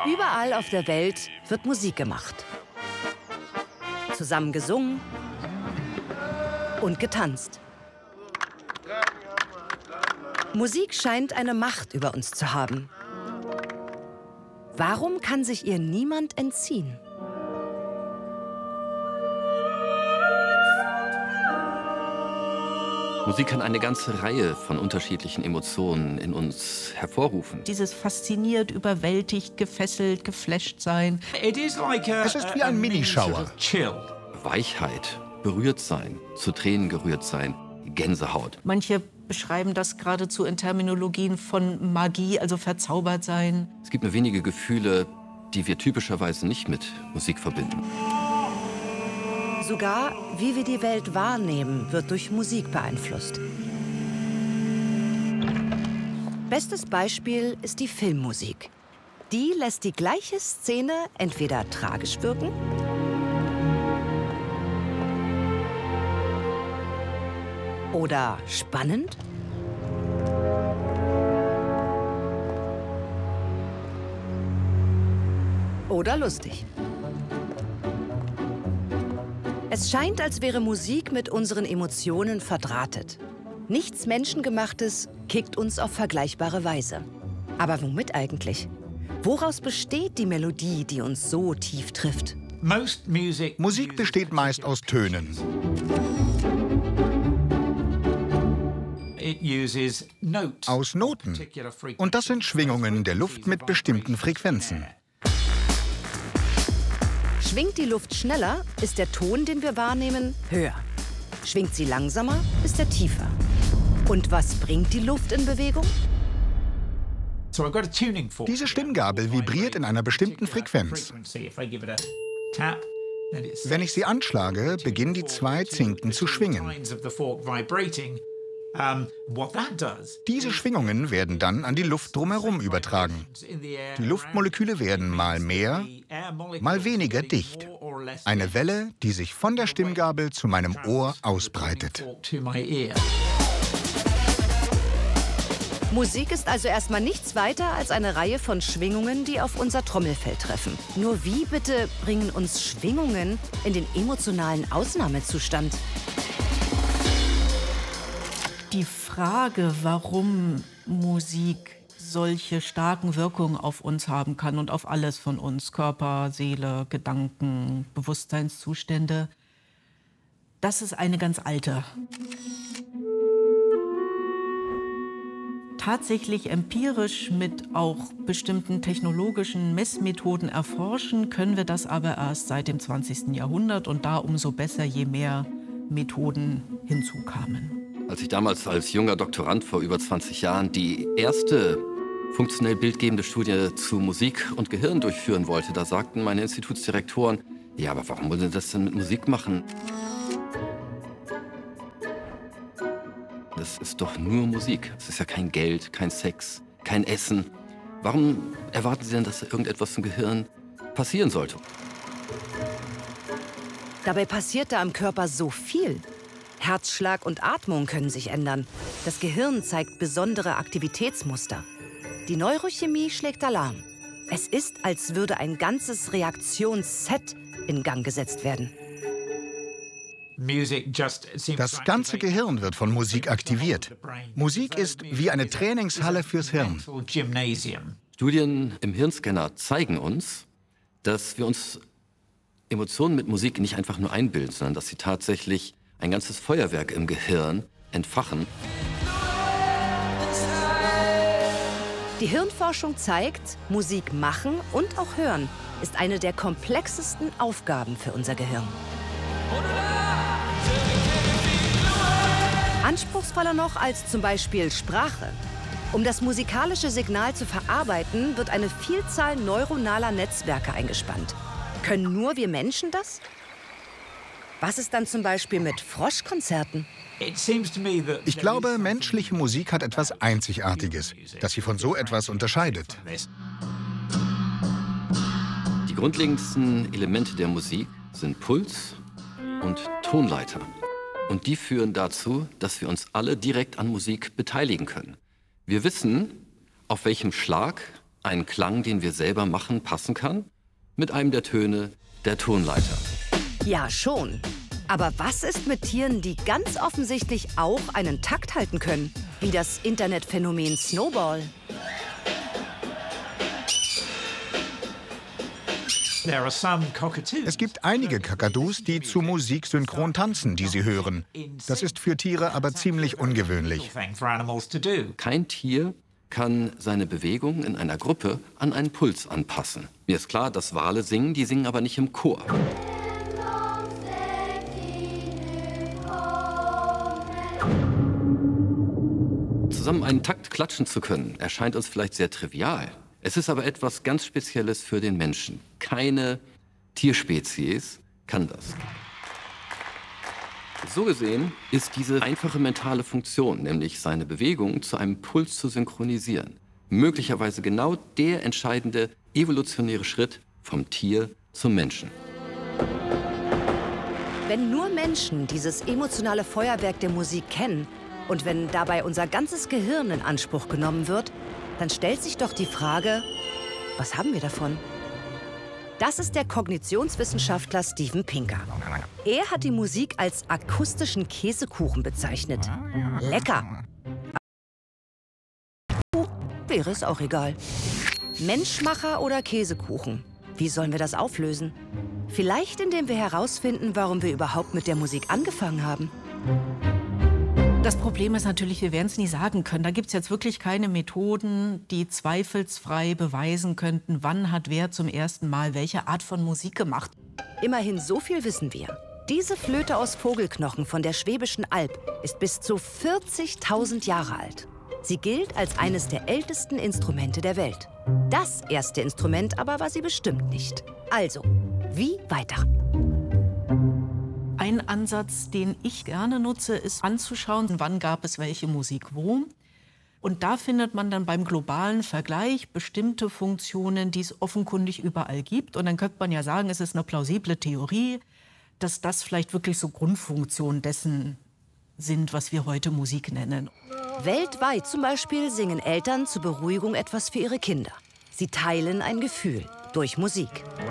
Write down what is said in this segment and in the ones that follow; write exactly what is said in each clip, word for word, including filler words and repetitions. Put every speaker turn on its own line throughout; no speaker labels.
Überall auf der Welt wird Musik gemacht. Zusammen gesungen und getanzt. Musik scheint eine Macht über uns zu haben. Warum kann sich ihr niemand entziehen?
Musik kann eine ganze Reihe von unterschiedlichen Emotionen in uns hervorrufen.
Dieses fasziniert, überwältigt, gefesselt, geflasht sein.
Es ist wie ein Minischauer.
Weichheit, berührt sein, zu Tränen gerührt sein, Gänsehaut.
Manche beschreiben das geradezu in Terminologien von Magie, also verzaubert sein.
Es gibt nur wenige Gefühle, die wir typischerweise nicht mit Musik verbinden.
Sogar, wie wir die Welt wahrnehmen, wird durch Musik beeinflusst. Bestes Beispiel ist die Filmmusik. Die lässt die gleiche Szene entweder tragisch wirken oder spannend oder lustig. Es scheint, als wäre Musik mit unseren Emotionen verdrahtet. Nichts Menschengemachtes kickt uns auf vergleichbare Weise. Aber womit eigentlich? Woraus besteht die Melodie, die uns so tief trifft?
Musik besteht meist aus Tönen. Aus Noten. Und das sind Schwingungen der Luft mit bestimmten Frequenzen.
Schwingt die Luft schneller, ist der Ton, den wir wahrnehmen, höher. Schwingt sie langsamer, ist er tiefer. Und was bringt die Luft in Bewegung?
Diese Stimmgabel vibriert in einer bestimmten Frequenz. Wenn ich sie anschlage, beginnen die zwei Zinken zu schwingen. Diese Schwingungen werden dann an die Luft drumherum übertragen. Die Luftmoleküle werden mal mehr, mal weniger dicht. Eine Welle, die sich von der Stimmgabel zu meinem Ohr ausbreitet.
Musik ist also erstmal nichts weiter als eine Reihe von Schwingungen, die auf unser Trommelfell treffen. Nur wie bitte bringen uns Schwingungen in den emotionalen Ausnahmezustand?
Die Frage, warum Musik solche starken Wirkungen auf uns haben kann und auf alles von uns, Körper, Seele, Gedanken, Bewusstseinszustände, das ist eine ganz alte. Tatsächlich empirisch mit auch bestimmten technologischen Messmethoden erforschen können wir das aber erst seit dem zwanzigsten Jahrhundert und da umso besser, je mehr Methoden hinzukamen.
Als ich damals als junger Doktorand vor über zwanzig Jahren die erste funktionell bildgebende Studie zu Musik und Gehirn durchführen wollte, da sagten meine Institutsdirektoren, ja, aber warum wollen Sie das denn mit Musik machen? Das ist doch nur Musik. Es ist ja kein Geld, kein Sex, kein Essen. Warum erwarten Sie denn, dass irgendetwas im Gehirn passieren sollte?
Dabei passiert da am Körper so viel. Herzschlag und Atmung können sich ändern. Das Gehirn zeigt besondere Aktivitätsmuster. Die Neurochemie schlägt Alarm. Es ist, als würde ein ganzes Reaktionsset in Gang gesetzt werden.
Das ganze Gehirn wird von Musik aktiviert. Musik ist wie eine Trainingshalle fürs Hirn.
Studien im Hirnscanner zeigen uns, dass wir uns Emotionen mit Musik nicht einfach nur einbilden, sondern dass sie tatsächlich ein ganzes Feuerwerk im Gehirn entfachen.
Die Hirnforschung zeigt, Musik machen und auch hören ist eine der komplexesten Aufgaben für unser Gehirn. Anspruchsvoller noch als zum Beispiel Sprache. Um das musikalische Signal zu verarbeiten, wird eine Vielzahl neuronaler Netzwerke eingespannt. Können nur wir Menschen das? Was ist dann zum Beispiel mit Froschkonzerten?
Ich glaube, menschliche Musik hat etwas Einzigartiges, das sie von so etwas unterscheidet.
Die grundlegendsten Elemente der Musik sind Puls und Tonleiter. Und die führen dazu, dass wir uns alle direkt an Musik beteiligen können. Wir wissen, auf welchem Schlag einen Klang, den wir selber machen, passen kann mit einem der Töne der Tonleiter.
Ja, schon. Aber was ist mit Tieren, die ganz offensichtlich auch einen Takt halten können? Wie das Internetphänomen Snowball.
Es gibt einige Kakadus, die zu Musik synchron tanzen, die sie hören. Das ist für Tiere aber ziemlich ungewöhnlich.
Kein Tier kann seine Bewegung in einer Gruppe an einen Puls anpassen. Mir ist klar, dass Wale singen, die singen aber nicht im Chor. Zusammen einen Takt klatschen zu können, erscheint uns vielleicht sehr trivial. Es ist aber etwas ganz Spezielles für den Menschen. Keine Tierspezies kann das. So gesehen ist diese einfache mentale Funktion, nämlich seine Bewegung zu einem Puls zu synchronisieren, möglicherweise genau der entscheidende evolutionäre Schritt vom Tier zum Menschen.
Wenn nur Menschen dieses emotionale Feuerwerk der Musik kennen und wenn dabei unser ganzes Gehirn in Anspruch genommen wird, dann stellt sich doch die Frage, was haben wir davon? Das ist der Kognitionswissenschaftler Steven Pinker. Er hat die Musik als akustischen Käsekuchen bezeichnet. Lecker! Wäre es auch egal. Menschmacher oder Käsekuchen? Wie sollen wir das auflösen? Vielleicht, indem wir herausfinden, warum wir überhaupt mit der Musik angefangen haben.
Das Problem ist natürlich, wir werden es nie sagen können. Da gibt es jetzt wirklich keine Methoden, die zweifelsfrei beweisen könnten, wann hat wer zum ersten Mal welche Art von Musik gemacht.
Immerhin so viel wissen wir. Diese Flöte aus Vogelknochen von der Schwäbischen Alb ist bis zu vierzigtausend Jahre alt. Sie gilt als eines der ältesten Instrumente der Welt. Das erste Instrument aber war sie bestimmt nicht. Also, wie weiter?
Ein Ansatz, den ich gerne nutze, ist anzuschauen, wann gab es welche Musik wo. Und da findet man dann beim globalen Vergleich bestimmte Funktionen, die es offenkundig überall gibt. Und dann könnte man ja sagen, es ist eine plausible Theorie, dass das vielleicht wirklich so Grundfunktionen dessen sind, was wir heute Musik nennen.
Weltweit zum Beispiel singen Eltern zur Beruhigung etwas für ihre Kinder. Sie teilen ein Gefühl durch Musik.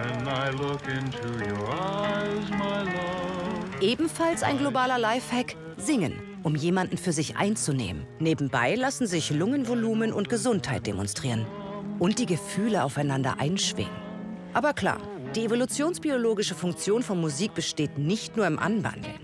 Ebenfalls ein globaler Lifehack: Singen, um jemanden für sich einzunehmen. Nebenbei lassen sich Lungenvolumen und Gesundheit demonstrieren. Und die Gefühle aufeinander einschwingen. Aber klar, die evolutionsbiologische Funktion von Musik besteht nicht nur im Anbandeln.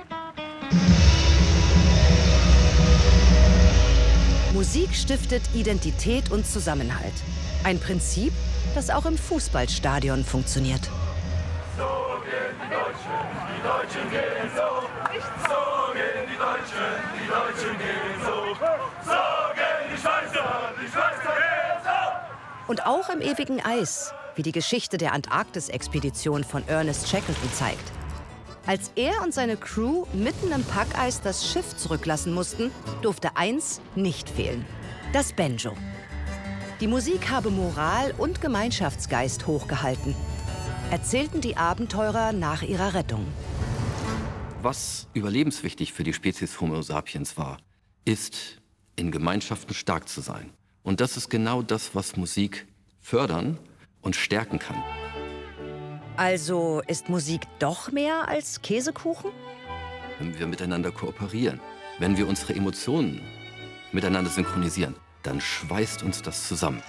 Musik stiftet Identität und Zusammenhalt. Ein Prinzip, das auch im Fußballstadion funktioniert.
So gehen die Deutschen, die Deutschen gehen so. So gehen die Deutschen, die Deutschen gehen so. So gehen die Schweizer, die Schweizer gehen so.
Und auch im ewigen Eis, wie die Geschichte der Antarktis-Expedition von Ernest Shackleton zeigt. Als er und seine Crew mitten im Packeis das Schiff zurücklassen mussten, durfte eins nicht fehlen: das Banjo. Die Musik habe Moral und Gemeinschaftsgeist hochgehalten, erzählten die Abenteurer nach ihrer Rettung.
Was überlebenswichtig für die Spezies Homo sapiens war, ist, in Gemeinschaften stark zu sein. Und das ist genau das, was Musik fördern und stärken kann.
Also ist Musik doch mehr als Käsekuchen?
Wenn wir miteinander kooperieren, wenn wir unsere Emotionen miteinander synchronisieren, dann schweißt uns das zusammen.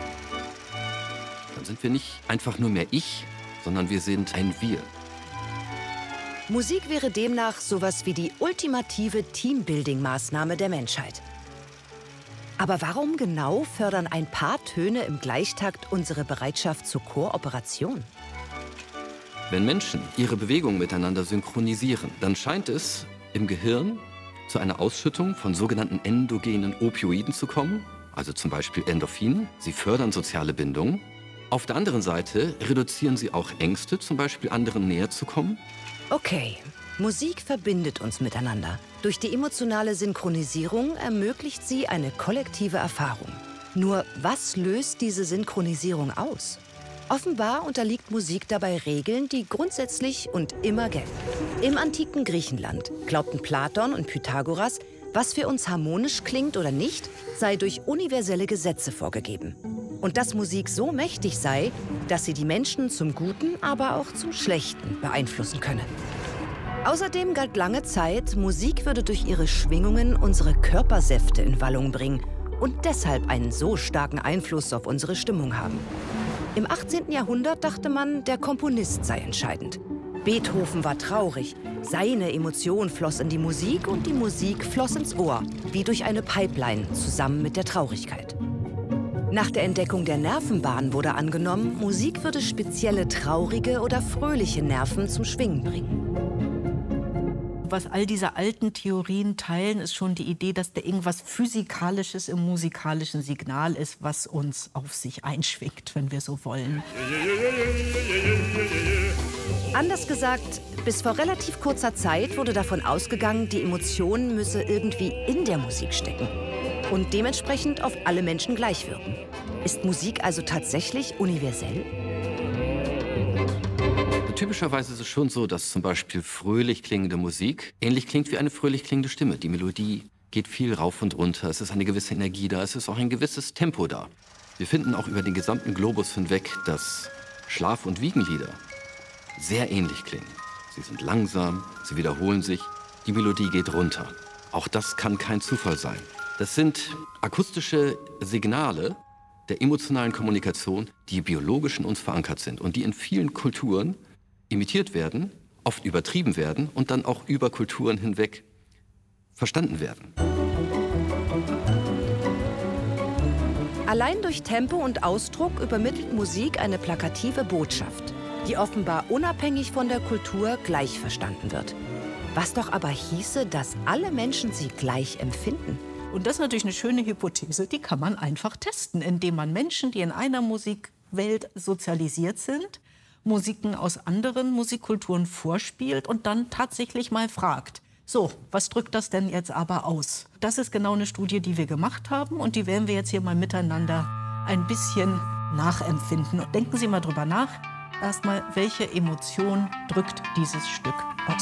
Dann sind wir nicht einfach nur mehr ich, sondern wir sind ein Wir.
Musik wäre demnach sowas wie die ultimative Teambuilding-Maßnahme der Menschheit. Aber warum genau fördern ein paar Töne im Gleichtakt unsere Bereitschaft zur Kooperation?
Wenn Menschen ihre Bewegungen miteinander synchronisieren, dann scheint es im Gehirn zu einer Ausschüttung von sogenannten endogenen Opioiden zu kommen, also zum Beispiel Endorphinen. Sie fördern soziale Bindungen. Auf der anderen Seite reduzieren sie auch Ängste, zum Beispiel anderen näher zu kommen.
Okay, Musik verbindet uns miteinander. Durch die emotionale Synchronisierung ermöglicht sie eine kollektive Erfahrung. Nur was löst diese Synchronisierung aus? Offenbar unterliegt Musik dabei Regeln, die grundsätzlich und immer gelten. Im antiken Griechenland glaubten Platon und Pythagoras, was für uns harmonisch klingt oder nicht, sei durch universelle Gesetze vorgegeben. Und dass Musik so mächtig sei, dass sie die Menschen zum Guten, aber auch zum Schlechten beeinflussen könne. Außerdem galt lange Zeit, Musik würde durch ihre Schwingungen unsere Körpersäfte in Wallung bringen und deshalb einen so starken Einfluss auf unsere Stimmung haben. Im achtzehnten Jahrhundert dachte man, der Komponist sei entscheidend. Beethoven war traurig, seine Emotion floss in die Musik und die Musik floss ins Ohr, wie durch eine Pipeline zusammen mit der Traurigkeit. Nach der Entdeckung der Nervenbahn wurde angenommen, Musik würde spezielle traurige oder fröhliche Nerven zum Schwingen bringen.
Was all diese alten Theorien teilen, ist schon die Idee, dass da irgendwas Physikalisches im musikalischen Signal ist, was uns auf sich einschwingt, wenn wir so wollen.
Anders gesagt, bis vor relativ kurzer Zeit wurde davon ausgegangen, die Emotion müsse irgendwie in der Musik stecken und dementsprechend auf alle Menschen gleich wirken. Ist Musik also tatsächlich universell?
Typischerweise ist es schon so, dass zum Beispiel fröhlich klingende Musik ähnlich klingt wie eine fröhlich klingende Stimme. Die Melodie geht viel rauf und runter, es ist eine gewisse Energie da, es ist auch ein gewisses Tempo da. Wir finden auch über den gesamten Globus hinweg, dass Schlaf- und Wiegenlieder sehr ähnlich klingen. Sie sind langsam, sie wiederholen sich, die Melodie geht runter. Auch das kann kein Zufall sein. Das sind akustische Signale der emotionalen Kommunikation, die biologisch in uns verankert sind und die in vielen Kulturen imitiert werden, oft übertrieben werden und dann auch über Kulturen hinweg verstanden werden.
Allein durch Tempo und Ausdruck übermittelt Musik eine plakative Botschaft, die offenbar unabhängig von der Kultur gleich verstanden wird. Was doch aber hieße, dass alle Menschen sie gleich empfinden.
Und das ist natürlich eine schöne Hypothese, die kann man einfach testen, indem man Menschen, die in einer Musikwelt sozialisiert sind, Musiken aus anderen Musikkulturen vorspielt und dann tatsächlich mal fragt, so, was drückt das denn jetzt aber aus? Das ist genau eine Studie, die wir gemacht haben und die werden wir jetzt hier mal miteinander ein bisschen nachempfinden. Denken Sie mal drüber nach, erstmal, welche Emotion drückt dieses Stück aus?